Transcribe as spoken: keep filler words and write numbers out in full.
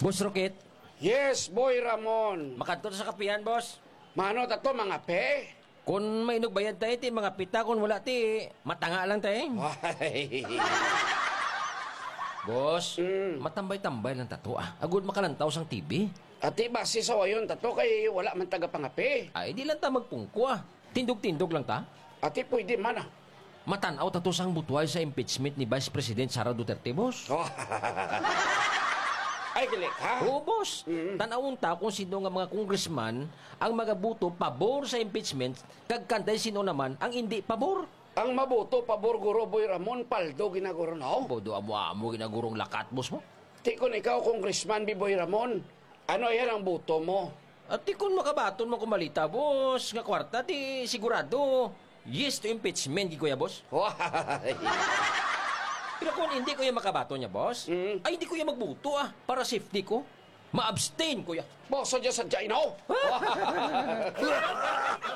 Boss Rocket, Yes, Boy Ramon. makadto sa kapihan, boss. Mano tato mga pe? Kung may bayad tayo, ti mga pita. Kung wala, ti matanga lang tayo. Ay. Boss, Mm. matambay-tambay lang tato ah. Agud makalantaw sang T V. Ati basi sa wayon tato kay wala man taga pangape. Ay, di lang ta magpungko ah. Tindog-tindog lang ta. Ati pwede man ah. Matanaw tato sang butuay sa impeachment ni Vice President Sara Duterte, boss. Oh. Ay, gilik ha? Oo, boss. Mm. Tanawon ta kung sino nga mga congressman ang magabuto pabor sa impeachment kag kanday sino naman ang hindi pabor. Ang mabuto pabor guro Boy Ramon paldo ginaguro no. Bodo amo-amo ginagurong lakat, boss mo. Ti kun ikaw congressman bi Boy Ramon. Ano yan ang buto mo? At di kung makabaton mo kumalita, boss, nga kwarta, di sigurado. Yes to impeachment, di kuya, boss. Why? Pero kung hindi kuya makabaton niya, boss, Mm. ay hindi kuya magbuto ah, para safety ko. Ma-abstain, kuya. Boso dyan sa dyan, no?